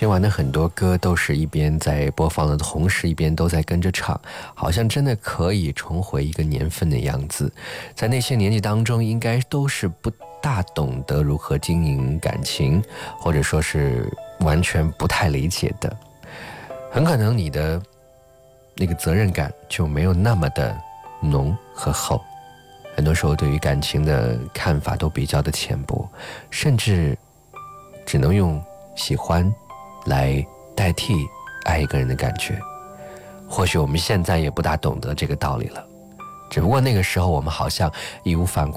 听完的很多歌都是一边在播放的同时一边都在跟着唱，好像真的可以重回一个年份的样子。在那些年纪当中，应该都是不大懂得如何经营感情，或者说是完全不太理解的。很可能你的那个责任感就没有那么的浓和厚，很多时候对于感情的看法都比较的浅薄，甚至只能用喜欢来代替爱一个人的感觉。或许我们现在也不大懂得这个道理了，只不过那个时候我们好像义无反顾